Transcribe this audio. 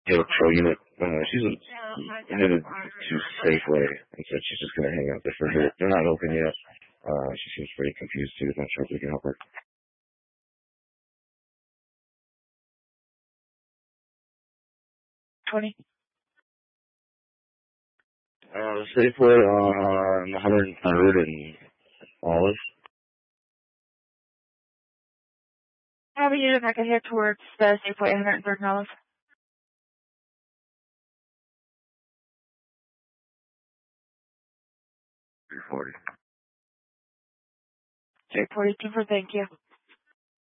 Yo, Pro Unit. She's headed to Safeway and said she's just gonna hang out there for a bit. They're not open yet. She seems pretty confused too. Not sure if we can help her. 20. Safeway on 103rd and Olive. Have a unit I can head towards the Safeway 103rd and Olive. 340. 342 for thank you.